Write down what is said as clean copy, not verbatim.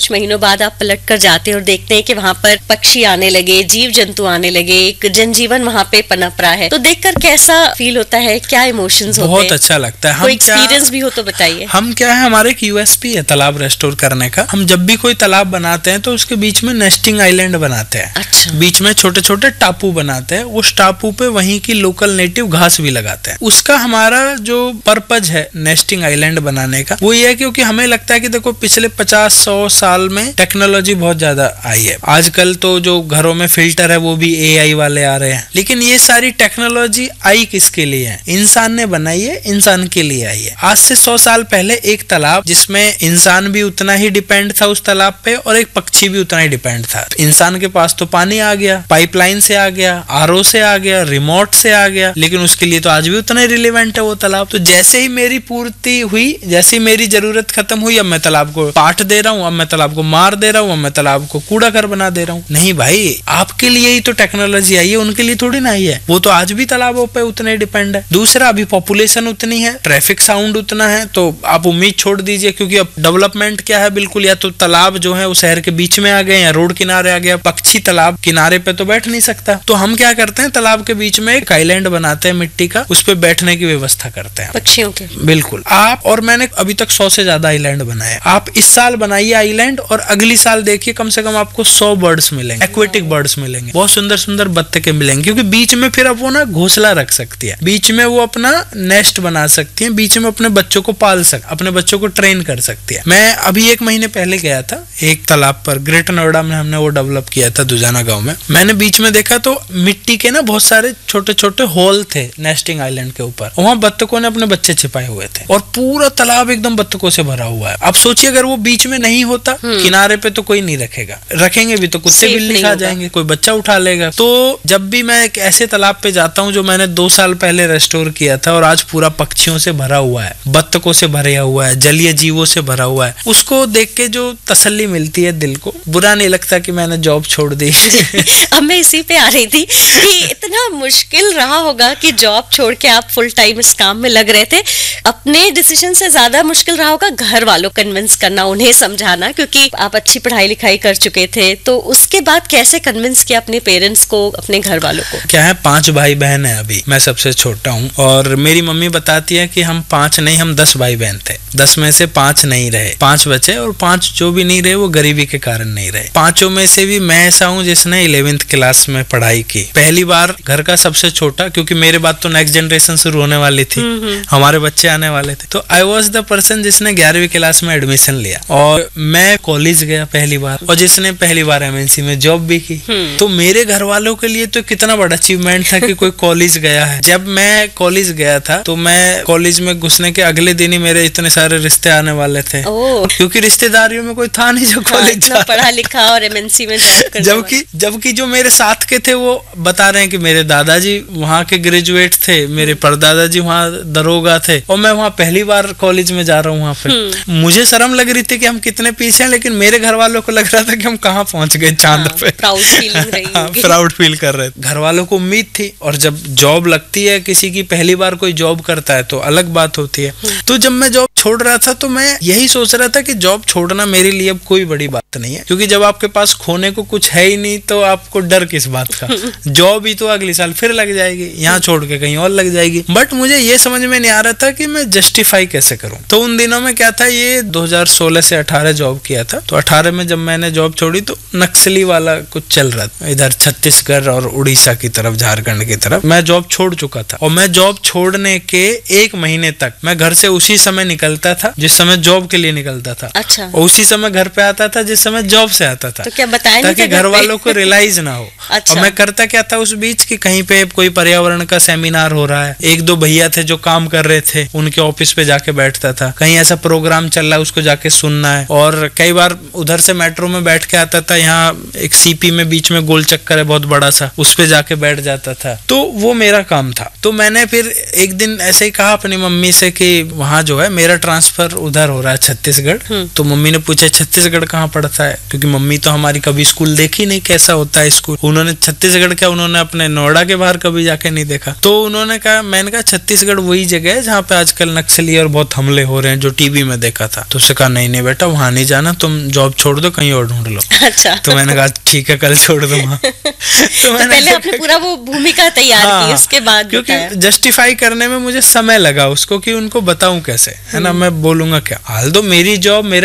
कुछ महीनों बाद आप पलट कर जाते हैं और देखते हैं कि वहाँ पर पक्षी आने लगे, जीव जंतु आने लगे, एक जनजीवन वहाँ पे पनप रहा है, तो देखकर कैसा फील होता है, क्या इमोशंस होते हैं? बहुत अच्छा लगता है। कोई एक्सपीरियंस भी हो तो बताइए। हम क्या है, हमारे एक यूएसपी है तालाब रेस्टोर करने का। हम जब भी कोई तालाब बनाते हैं तो उसके बीच में नेस्टिंग आइलैंड बनाते हैं। अच्छा। बीच में छोटे छोटे टापू बनाते हैं, उस टापू पे वहीं की लोकल नेटिव घास भी लगाते हैं। उसका हमारा जो पर्पज है नेस्टिंग आइलैंड बनाने का, वो ये है क्योंकि हमें लगता है कि देखो पिछले 50-100 साल में टेक्नोलॉजी बहुत ज्यादा आई है। आजकल तो जो घरों में फिल्टर है वो भी एआई वाले आ रहे हैं, लेकिन ये सारी टेक्नोलॉजी आई किसके लिए है? इंसान ने बनाई है, इंसान के लिए आई है। आज से 100 साल पहले एक तालाब जिसमें इंसान भी उतना ही डिपेंड था उस तालाब पे और एक पक्षी भी उतना ही डिपेंड था। इंसान के पास तो पानी आ गया, पाइपलाइन से आ गया, आरओ से आ गया, रिमोट से आ गया, लेकिन उसके लिए तो आज भी उतना ही रिलेवेंट है वो तालाब। तो जैसे ही मेरी पूर्ति हुई, जैसे ही मेरी जरूरत खत्म हुई, अब मैं तालाब को पाट दे रहा हूँ, अब मैं तालाब को मार दे रहा हूँ, अब मैं तालाब को कूड़ा घर बना दे रहा हूँ। नहीं भाई, आपके लिए ही तो टेक्नोलॉजी आई है, उनके लिए थोड़ी ना आई है। वो तो आज भी तालाबों पे उतने डिपेंड है। दूसरा, अभी पॉपुलेशन उतनी है, ट्रैफिक साउंड उतना है, तो आप उम्मीद छोड़ दीजिए, क्योंकि अब डेवलपमेंट क्या है, बिल्कुल या तो तालाब जो है वो शहर के बीच में आ गए या रोड किनारे आ गया। पक्षी तालाब किनारे पे तो बैठ नहीं सकता, तो हम क्या करते हैं, तालाब के बीच में एक आइलैंड बनाते हैं मिट्टी का, उस पे बैठने की व्यवस्था करते हैं पक्षियों के। बिल्कुल। आप और मैंने अभी तक 100 से ज्यादा आइलैंड बनाए। आप इस साल बनाइए आइलैंड और अगली साल देखिए कम से कम आपको 100 बर्ड्स मिलेंगे, एक्वेटिक बर्ड्स मिलेंगे, बहुत सुंदर सुंदर बत्तखें मिलेंगी, क्योंकि बीच में फिर अब वो ना घोंसला रख सकती है, बीच में वो अपना नेस्ट बना सकती है, बीच में अपने बच्चों को पाल अपने बच्चों को ट्रेन कर सकती है। मैं अभी 1 महीने पहले गया था एक तालाब पर, ग्रेटर नोएडा में हमने वो डेवलप किया था दुजाना गांव में। मैंने बीच में देखा तो मिट्टी के ना बहुत सारे छोटे छोटे होल थे नेस्टिंग आइलैंड के ऊपर, वहां बत्तखों ने अपने बच्चे छिपाए हुए थे और पूरा तालाब एकदम बत्तखों से भरा हुआ है। अब सोचिए अगर वो बीच में नहीं होता, किनारे पे तो कोई नहीं रखेगा, रखेंगे भी तो कुत्ते बिल्ली खा जाएंगे, कोई बच्चा उठा लेगा। तो जब भी मैं एक ऐसे तालाब पे जाता हूँ जो मैंने 2 साल पहले रेस्टोर किया था और आज पूरा पक्षियों से भरा हुआ है, बत्तखों से भरा हुआ है, जलीय जीवों से भरा हुआ है, उसको देख के जो तसल्ली मिलती है दिल को, बुरा नहीं लगता कि मैंने जॉब छोड़ दी। अब मैं इसी पे आ रही थी कि इतना मुश्किल रहा होगा कि जॉब छोड़ के आप फुल टाइम इस काम में लग रहे थे। अपने डिसीजन से ज्यादा मुश्किल रहा होगा घर वालों को कन्विंस करना, उन्हें समझाना, क्योंकि आप अच्छी पढ़ाई लिखाई कर चुके थे। तो उसके बाद कैसे कन्विंस किया अपने पेरेंट्स को, अपने घर वालों को? क्या है, 5 भाई बहन है, अभी मैं सबसे छोटा हूँ और मेरी मम्मी बताती है कि हम 5 नहीं, हम 10 भाई बहन थे। 10 में से 5 नहीं रहे, 5 बचे और 5 जो भी नहीं रहे वो गरीबी के कारण नहीं रहे। 5 में से भी मैं ऐसा हूँ जिसने 11th क्लास में पढ़ाई की, पहली बार घर का सबसे छोटा, क्योंकि मेरे बाद तो नेक्स्ट जनरेशन शुरू होने वाली थी, हमारे बच्चे आने वाले थे। तो आई वॉज द पर्सन जिसने 11वीं क्लास में एडमिशन लिया और मैं कॉलेज गया पहली बार, और जिसने पहली बार एमएनसी में जॉब भी की। तो मेरे घर वालों के लिए तो कितना बड़ा अचीवमेंट था कि कोई कॉलेज गया है। जब मैं कॉलेज गया था तो मैं कॉलेज में घुसने के अगले दिन ही मेरे इतने सारे रिश्ते आने वाले थे, क्योंकि रिश्तेदारियों में कोई था नहीं जो कॉलेज पढ़ा लिखा और एमएनसी में जॉब करने जबकि जो मेरे साथ के थे वो बता रहे हैं कि मेरे दादाजी वहाँ के ग्रेजुएट थे, मेरे परदादाजी वहाँ दरोगा थे और मैं वहाँ पहली बार कॉलेज में जा रहा हूँ। वहाँ पे मुझे शर्म लग रही थी कि हम कितने पीछे हैं, लेकिन मेरे घर वालों को लग रहा था कि हम कहाँ पहुंच गए चांद पे। प्राउड फील कर रहे थे। घर वालों को उम्मीद थी, और जब जॉब लगती है किसी की, पहली बार कोई जॉब करता है तो अलग बात होती है। तो जब मैं जॉब छोड़ रहा था तो मैं यही सोच रहा था कि जॉब छोड़ना मेरे लिए अब कोई बड़ी बात नहीं है, क्योंकि जब आपके पास खोने को कुछ है ही नहीं तो आपको डर किस बात का। जॉब ही तो अगले साल फिर लग जाएगी, यहाँ छोड़ के कहीं और लग जाएगी। बट मुझे ये समझ में नहीं आ रहा था कि मैं जस्टिफाई कैसे करूं। तो उन दिनों में क्या था, ये 2016 से 18 जॉब किया था। तो 18 में जब मैंने जॉब छोड़ी तो नक्सली वाला कुछ चल रहा था इधर छत्तीसगढ़ और उड़ीसा की तरफ, झारखंड की तरफ। मैं जॉब छोड़ चुका था और मैं जॉब छोड़ने के 1 महीने तक मैं घर से उसी समय निकलता था जिस समय जॉब के लिए निकलता था। अच्छा। और उसी समय घर पे आता था जिस समय जॉब से आता था। तो क्या बताया ताकि घर वालों को रियलाइज ना हो। अच्छा। और मैं करता क्या था उस बीच कि कहीं पे कोई पर्यावरण का सेमिनार हो रहा है, 1-2 भैया थे जो काम कर रहे थे, उनके ऑफिस पे जाके बैठता था। कहीं ऐसा प्रोग्राम चल रहा है उसको जाके सुनना है। और कई बार उधर से मेट्रो में बैठ के आता था, यहाँ एक सीपी में बीच में गोल चक्कर है बहुत बड़ा सा, उस पे जाके बैठ जाता था। तो वो मेरा काम था। तो मैंने फिर एक दिन ऐसे ही कहा अपनी मम्मी से कि वहाँ जो है मेरा ट्रांसफर उधर हो रहा है छत्तीसगढ़। तो मम्मी ने पूछा छत्तीसगढ़ कहाँ पड़ता है, क्योंकि मम्मी तो हमारी कभी स्कूल देखी नहीं कैसा होता है स्कूल। उन्होंने छत्तीसगढ़ क्या, उन्होंने अपने नोएडा के बाहर कभी जाके नहीं देखा। तो उन्होंने कहा, मैंने कहा छत्तीसगढ़ वही जगह है जहाँ पे आजकल नक्सली और बहुत हमले हो रहे हैं जो टीवी में देखा था। तो उससे कहा नहीं बेटा वहां नहीं जाना, तुम जॉब छोड़ दो, कहीं और ढूंढ लो। अच्छा। तो मैंने कहा ठीक है, कल छोड़ दूंगा। तो पहले आपने पूरा वो भूमिका तैयार की, उसके बाद क्योंकि जस्टिफाई करने में मुझे समय लगा उसको कि उनको बताऊं कैसे, है ना, मैं बोलूंगा क्या, हाल दो मेरी जॉब मेरा